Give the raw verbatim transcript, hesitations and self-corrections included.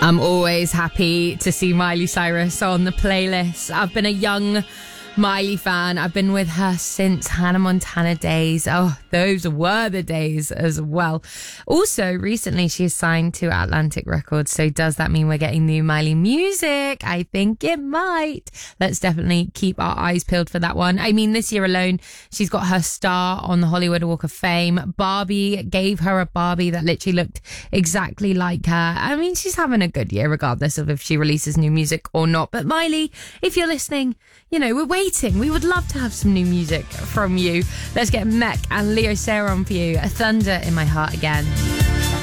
I'm always happy to see Miley Cyrus on the playlist. I've been a young Miley fan. I've been with her since Hannah Montana days. Oh, those were the days as well. Also, recently she is signed to Atlantic Records. So does that mean we're getting new Miley music? I think it might. Let's definitely keep our eyes peeled for that one. I mean, this year alone, she's got her star on the Hollywood Walk of Fame. Barbie gave her a Barbie that literally looked exactly like her. I mean, she's having a good year regardless of if she releases new music or not. But Miley, if you're listening, you know, we're waiting. We would love to have some new music from you. Let's get Mech and Leo Sayer on for you. A Thunder in My Heart again.